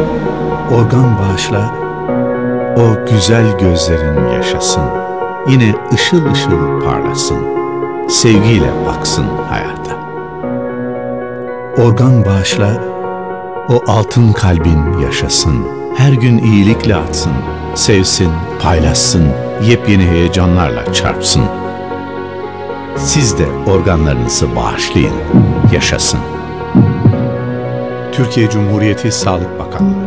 Organ bağışla, o güzel gözlerin yaşasın. Yine ışıl ışıl parlasın. Sevgiyle baksın hayata. Organ bağışla, o altın kalbin yaşasın. Her gün iyilikle atsın. Sevsin, paylaşsın. Yepyeni heyecanlarla çarpsın. Siz de organlarınızı bağışlayın, yaşasın. Türkiye Cumhuriyeti Sağlık Bakanlığı.